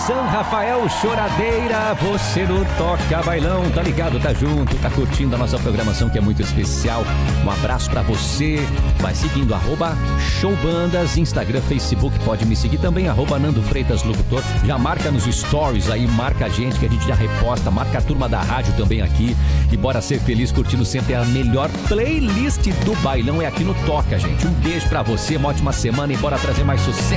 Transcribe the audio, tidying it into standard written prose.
São Rafael Choradeira, você no Toca Bailão, tá ligado, tá junto, tá curtindo a nossa programação que é muito especial. Um abraço pra você, vai seguindo @showbandas, Instagram, Facebook, pode me seguir também, @Nando Freitas Locutor. Já marca nos stories aí, marca a gente que a gente já reposta, marca a turma da rádio também aqui e bora ser feliz curtindo sempre a melhor playlist do bailão é aqui no Toca, gente. Um beijo pra você, uma ótima semana e bora trazer mais sucesso